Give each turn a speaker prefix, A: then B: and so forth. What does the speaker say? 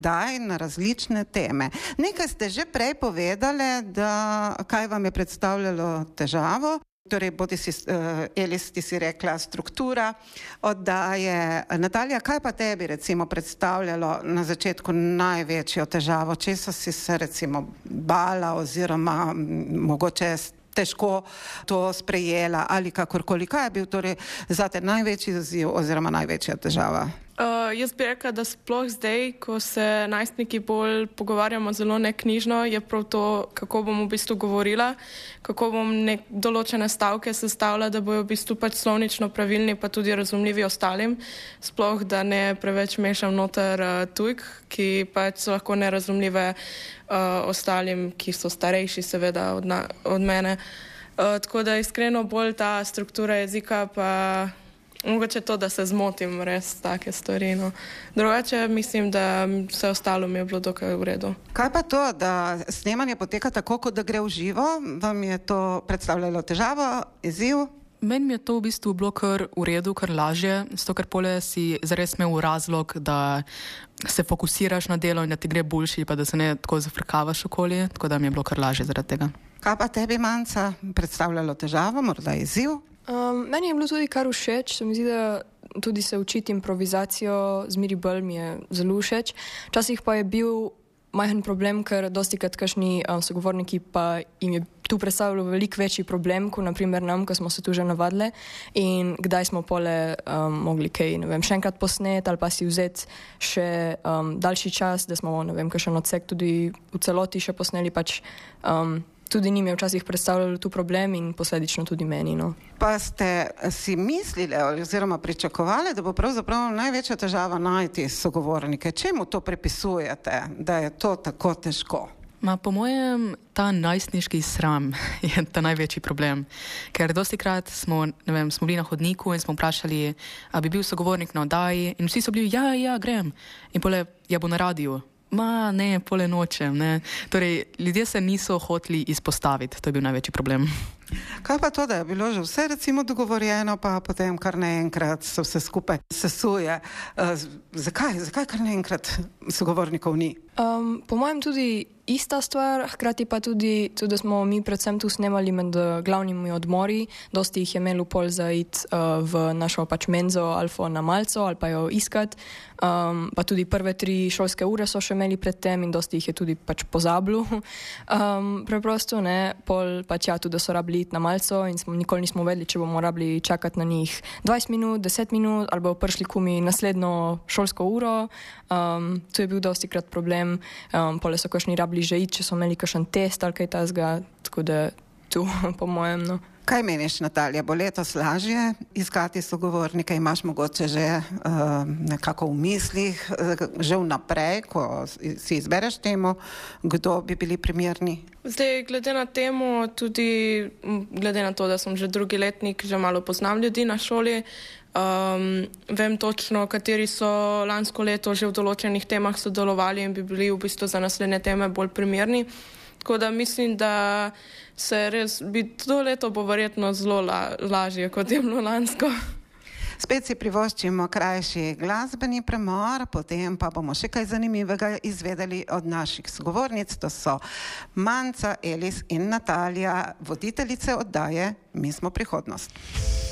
A: daj na različne teme. Nekaj ste že prej povedali, da kaj vam je predstavljalo težavo. Torej, bodi si, Elis, ti si rekla, struktura oddaje. Natalija, kaj pa tebi recimo predstavljalo na začetku največjo težavo? Česa si se recimo bala oziroma mogoče težko to sprejela ali kakorkoli? Kaj je bil torej zate največji izziv oziroma največja težava?
B: Jaz bi rekla, da sploh zdaj, ko se najstniki bolj pogovarjamo zelo neknjižno, je prav to, kako bom v bistvu govorila, kako bom določene stavke sestavila, da bojo v bistvu pač slovnično pravilni, pa tudi razumljivi ostalim. Sploh, da ne preveč mešam noter tujk, ki pač so lahko nerazumljive ostalim, ki so starejši seveda od mene. Tako da iskreno bolj ta struktura jezika pa mogoče to, da se zmotim res take stvari. No. Drugače mislim, da vse ostalo mi je bilo dokaj v redu.
A: Kaj pa to, da snemanje poteka tako, kot da gre v živo? Vam je to predstavljalo težavo, izziv?
C: Meni je to v bistvu bilo kar v redu, kar lažje, zato ker pole si zares imel razlog, da se fokusiraš na delo in da ti gre boljši, pa da se ne tako zafrkavaš okoli, tako da mi je bilo kar lažje zaradi tega.
A: Kaj pa tebi, Manca, predstavljalo težavo, morda izziv?
D: Meni je bilo tudi kar všeč, se mi zdi, da tudi se učiti improvizacijo z Miri Bolj mi je zelo všeč. Včasih pa je bil majhen problem, ker dostikrat kakšni sogovorniki pa jim je tu predstavljalo veliko večji problem, kot naprimer nam, ko smo se tu že navadili in kdaj smo pole mogli kaj, ne vem, še enkrat posnet ali pa si vzeti še daljši čas, da smo, ne vem, kakšen odsek tudi v celoti še posneli, pač tudi njim je včasih predstavljalo tu problem in posledično tudi meni. No.
A: Pa ste si mislili oziroma pričakovali, da bo pravzaprav največja težava najti sogovornike? Čemu to pripisujete, da je to tako težko?
C: Po mojem, ta najstniški sram je ta največji problem. Ker dostikrat smo bili na hodniku in smo vprašali, a bi bil sogovornik na oddaji in vsi so bili, ja, grem. In pole, ja bo na radiju. Ne, pole nočem, ne. Torej, ljudje se niso hoteli izpostaviti, to je bil največji problem.
A: Kaj pa to, da je bilo že vse recimo dogovorjeno, pa potem kar naenkrat se vse skupaj sesuje? Zakaj kar naenkrat sogovornikov ni?
D: Po mojem tudi ista stvar, hkrati pa tudi, da smo mi predvsem tu snemali med glavnimi odmori, dosti jih je imelo pol za iti v našo pač menzo Alfo na malco ali pa jo iskat, pa tudi prve 3 šolske ure so še imeli pred tem in dosti jih je tudi pač pozabilo. Preprosto, ne, pol pač ja, tudi so rabili iti na malco in nikoli nismo vedeli, če bomo rabili čakati na njih 20 minut, 10 minut, ali bojo prišli kumi naslednjo šolsko uro. To je bil dosti krat problem, pole so kakšni rabili že iti, če so imeli kakšen test ali kaj tazga, tako da tu, po mojem, no.
A: Kaj meniš, Natalija, bo letos lažje iskati sogovornike? Imaš mogoče že nekako v mislih, že vnaprej, ko si izbereš temo, kdo bi bili primerni?
B: Zdaj, glede na temo, tudi glede na to, da sem že drugi letnik, že malo poznam ljudi na šoli, vem točno, kateri so lansko leto že v določenih temah sodelovali in bi bili v bistvu za naslednje teme bolj primerni. Tako da mislim, da se res bi to leto bo verjetno zelo lažje, kot je bilo lansko.
A: Spet si privoščimo krajši glasbeni premor, potem pa bomo še kaj zanimivega izvedeli od naših sogovornic. To so Manca, Elis in Natalija, voditeljice oddaje Mi smo prihodnost.